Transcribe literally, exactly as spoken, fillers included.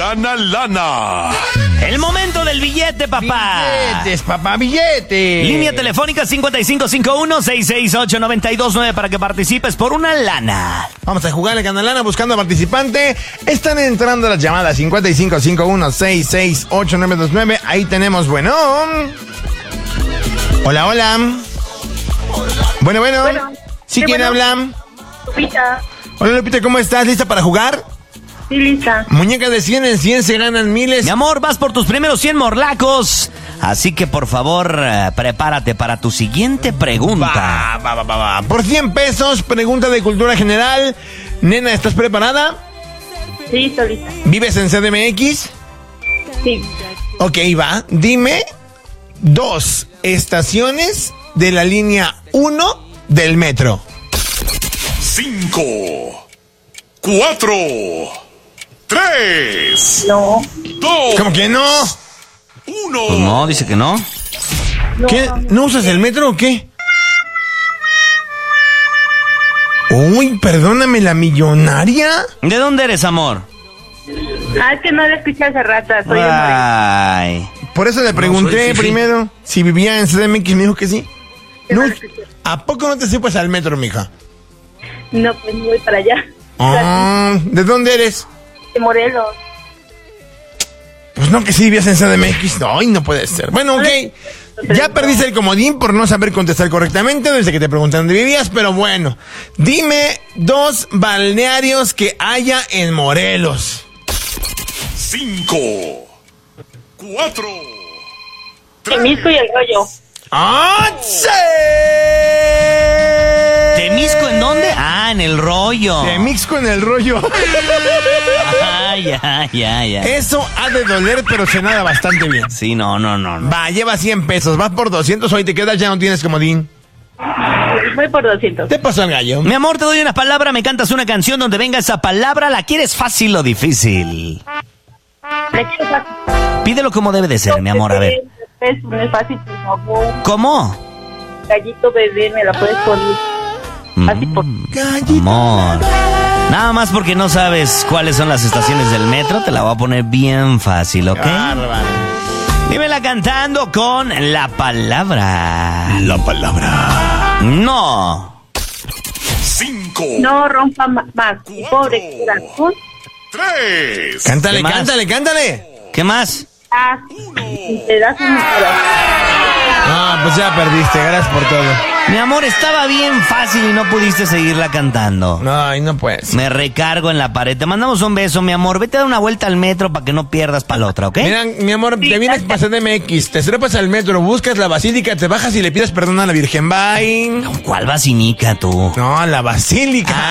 gana lana. El momento del billete, papá. Billetes, papá, billetes. Línea telefónica cincuenta y cinco cincuenta y uno, sesenta y seis ocho, noventa y dos nueve para que participes por una lana. Vamos a jugar el Gana Lana buscando participante. Están entrando las llamadas cincuenta y cinco cincuenta y uno, sesenta y seis ocho, noventa y dos nueve. Ahí tenemos, bueno. Hola, hola. Bueno, bueno. Bueno, ¿Sí, sí, quién bueno. habla? Lupita, Hola, Lupita, ¿cómo estás? ¿Lista para jugar? sí, lista. Muñecas de cien en cien se ganan miles. Mi amor, vas por tus primeros cien morlacos. Así que, por favor, eh, prepárate para tu siguiente pregunta. Va, va, va, va, va. Por cien pesos, pregunta de cultura general. Nena, ¿estás preparada? Sí, estoy lista. ¿Vives en C D M X? Sí. Ok, va. Dime dos estaciones de la línea uno del metro. Cinco, cuatro, tres, No. dos, ¿Cómo que no? uno. Pues no, dice que no. No. ¿Qué? ¿No usas el metro o qué? Uy, perdóname, la millonaria. ¿De dónde eres, amor? Ah, es que no la escuché hace rato. Soy de Morelia. Ay. Por eso le pregunté soy fifi. primero si vivía en C D M X y me dijo que sí. Que No, no la escuché. ¿a poco no te supas al metro, mija? No, pues no voy para allá. Ah, ¿de dónde eres? De Morelos. Pues no, que sí vivías en C D M X. No, ay, no puede ser. Bueno, ok. Ya perdiste el comodín por no saber contestar correctamente desde que te pregunté dónde vivías, pero bueno. Dime dos balnearios que haya en Morelos. Cinco, cuatro, Temisco y el rollo. ¡Ah, sí! ¿Temisco en dónde? Ah, en el rollo. Temixco en el rollo. Ah, ya, ya, ya. Eso ha de doler, pero se nada bastante bien. Sí, no, no, no, no. Va, lleva cien pesos, vas por doscientos, hoy te quedas, ya no tienes comodín. Voy por doscientos. ¿Te pasó el gallo? Mi amor, te doy una palabra, me cantas una canción donde venga esa palabra. ¿La quieres fácil o difícil? Le quiero fácil. Pídelo como debe de ser, mi amor, a ver. Es, no es fácil, por favor. ¿Cómo? Gallito bebé, me la puedes poner. Así por. Gallito. Amor. Nada más porque no sabes cuáles son las estaciones del metro, te la voy a poner bien fácil, ¿ok? Bárbaro. Dímela cantando con la palabra. La palabra. No. Cinco, No rompa ma- más. Pobre corazón. tres, Cántale, ¿Qué más? cántale, cántale. ¿Qué más? Ah, un pedazo de mi corazón. Ah, pues ya perdiste, gracias por todo. Mi amor, estaba bien fácil y no pudiste seguirla cantando. Ay, no puedes. Me recargo en la pared. Te mandamos un beso, mi amor. Vete a dar una vuelta al metro para que no pierdas para la otra, ¿ok? Mira, mi amor, te vienes para C D M X, te trepas al metro, buscas la basílica, te bajas y le pides perdón a la Virgen. Bye. ¿Cuál vacinica tú? No, la basílica.